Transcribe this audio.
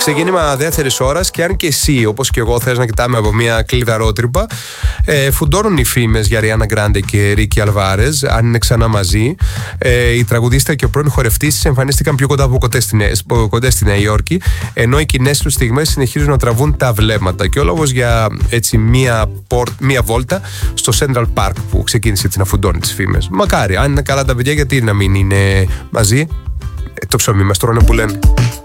Ξεκίνημα δεύτερης ώρας, και αν και εσύ, όπως και εγώ, θες να κοιτάμε από μια κλειδαρότρυπα, φουντώνουν οι φήμες για Ριάννα Γκράντε και Ρίκι Αλβάρες, αν είναι ξανά μαζί. Η τραγουδίστρια και ο πρώην χορευτής της εμφανίστηκαν πιο κοντά από κοντά στη Νέα Υόρκη, ενώ οι κοινές τους στιγμές συνεχίζουν να τραβούν τα βλέμματα. Και ο λόγος για έτσι μία βόλτα στο Central Park, που ξεκίνησε έτσι να φουντώνει τις φήμες. Μακάρι, αν είναι καλά τα παιδιά, γιατί να μην είναι μαζί. Το ψωμί μας τρώνε που λένε.